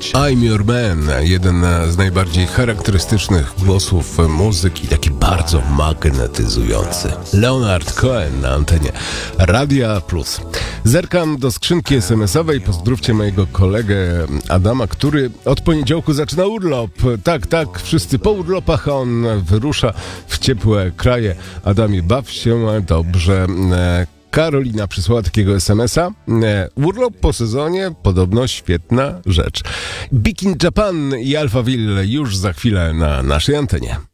I'm Your Man, jeden z najbardziej charakterystycznych głosów muzyki, taki bardzo magnetyzujący. Leonard Cohen na antenie Radia Plus. Zerkam do skrzynki SMS-owej, pozdrówcie mojego kolegę Adama, który od poniedziałku zaczyna urlop. Tak, wszyscy po urlopach, a on wyrusza w ciepłe kraje. Adamie, baw się dobrze. Karolina przysłała takiego SMS-a. Urlop po sezonie, podobno świetna rzecz. Big in Japan i Alphaville już za chwilę na naszej antenie.